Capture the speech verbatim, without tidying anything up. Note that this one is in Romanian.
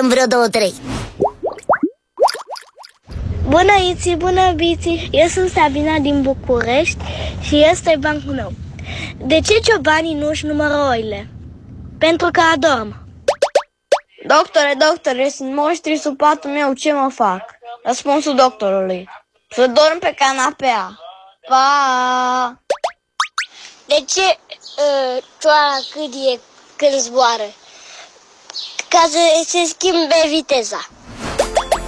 vreo două, trei. Bună, Iții, bună, Biții! Eu sunt Sabina din București și este bancul meu. De ce ciobanii nu își numără oile? Pentru că adorm. Doctore, doctore, sunt moștri sub patul meu, ce mă fac? Răspunsul doctorului: să dorm pe canapea. Pa! De ce uh, cioara cât e când zboară? Ca să se schimbe viteza.